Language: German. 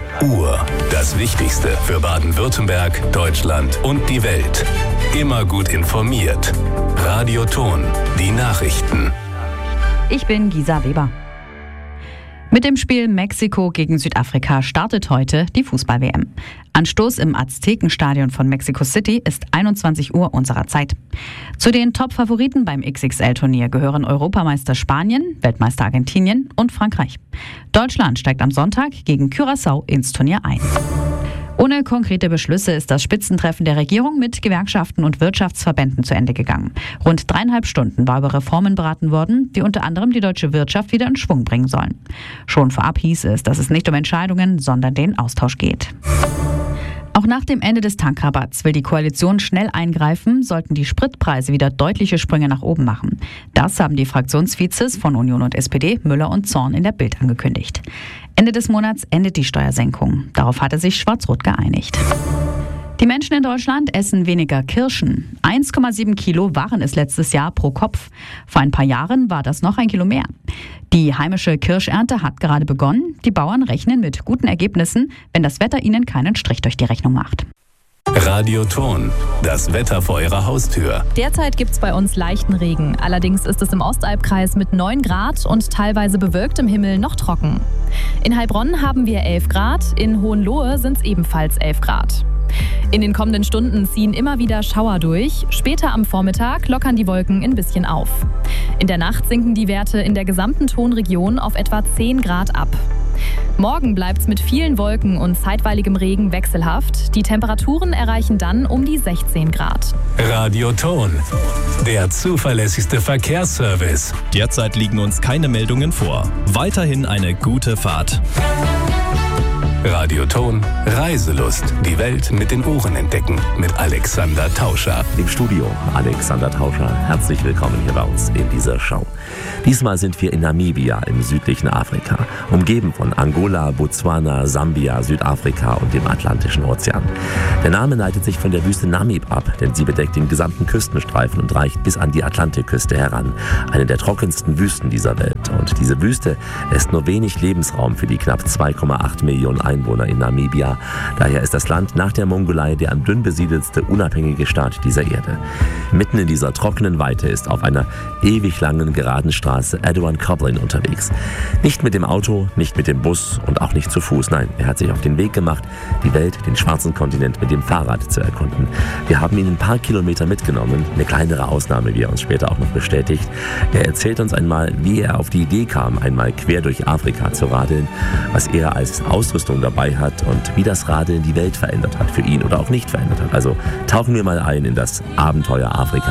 Uhr. Das Wichtigste für Baden-Württemberg, Deutschland und die Welt. Immer gut informiert. Radio Ton. Die Nachrichten. Ich bin Gisa Weber. Mit dem Spiel Mexiko gegen Südafrika startet heute die Fußball-WM. Anstoß im Aztekenstadion von Mexico City ist 21 Uhr unserer Zeit. Zu den Top-Favoriten beim XXL-Turnier gehören Europameister Spanien, Weltmeister Argentinien und Frankreich. Deutschland steigt am Sonntag gegen Curaçao ins Turnier ein. Ohne konkrete Beschlüsse ist das Spitzentreffen der Regierung mit Gewerkschaften und Wirtschaftsverbänden zu Ende gegangen. Rund 3,5 Stunden war über Reformen beraten worden, die unter anderem die deutsche Wirtschaft wieder in Schwung bringen sollen. Schon vorab hieß es, dass es nicht um Entscheidungen, sondern den Austausch geht. Auch nach dem Ende des Tankrabatts will die Koalition schnell eingreifen, sollten die Spritpreise wieder deutliche Sprünge nach oben machen. Das haben die Fraktionsvizes von Union und SPD, Müller und Zorn, in der Bild angekündigt. Ende des Monats endet die Steuersenkung. Darauf hatte sich Schwarz-Rot geeinigt. Die Menschen in Deutschland essen weniger Kirschen. 1,7 Kilo waren es letztes Jahr pro Kopf. Vor ein paar Jahren war das noch 1 Kilo mehr. Die heimische Kirschernte hat gerade begonnen. Die Bauern rechnen mit guten Ergebnissen, wenn das Wetter ihnen keinen Strich durch die Rechnung macht. Radio Ton. Das Wetter vor Ihrer Haustür. Derzeit gibt's bei uns leichten Regen. Allerdings ist es im Ostalbkreis mit 9 Grad und teilweise bewölktem Himmel noch trocken. In Heilbronn haben wir 11 Grad, in Hohenlohe sind es ebenfalls 11 Grad. In den kommenden Stunden ziehen immer wieder Schauer durch. Später am Vormittag lockern die Wolken ein bisschen auf. In der Nacht sinken die Werte in der gesamten Tonregion auf etwa 10 Grad ab. Morgen bleibt's mit vielen Wolken und zeitweiligem Regen wechselhaft. Die Temperaturen erreichen dann um die 16 Grad. Radio Ton. Der zuverlässigste Verkehrsservice. Derzeit liegen uns keine Meldungen vor. Weiterhin eine gute Fahrt. Radio Ton. Reiselust. Die Welt mit den Ohren entdecken. Mit Alexander Tauscher. Im Studio Alexander Tauscher. Herzlich willkommen hier bei uns in dieser Show. Diesmal sind wir in Namibia im südlichen Afrika, umgeben von Angola, Botswana, Sambia, Südafrika und dem Atlantischen Ozean. Der Name leitet sich von der Wüste Namib ab, denn sie bedeckt den gesamten Küstenstreifen und reicht bis an die Atlantikküste heran, eine der trockensten Wüsten dieser Welt. Und diese Wüste lässt nur wenig Lebensraum für die knapp 2,8 Millionen Einwohner in Namibia. Daher ist das Land nach der Mongolei der am dünn besiedelste unabhängige Staat dieser Erde. Mitten in dieser trockenen Weite ist auf einer ewig langen geraden Straße Edouard Coblin unterwegs. Nicht mit dem Auto, nicht mit dem Bus und auch nicht zu Fuß. Nein, er hat sich auf den Weg gemacht, die Welt, den schwarzen Kontinent mit dem Fahrrad zu erkunden. Wir haben ihn ein paar Kilometer mitgenommen, eine kleinere Ausnahme, wie er uns später auch noch bestätigt. Er erzählt uns einmal, wie er auf die Idee kam, einmal quer durch Afrika zu radeln, was er als Ausrüstung dabei hat und wie das Radeln die Welt verändert hat, für ihn oder auch nicht verändert hat. Also tauchen wir mal ein in das Abenteuer Afrika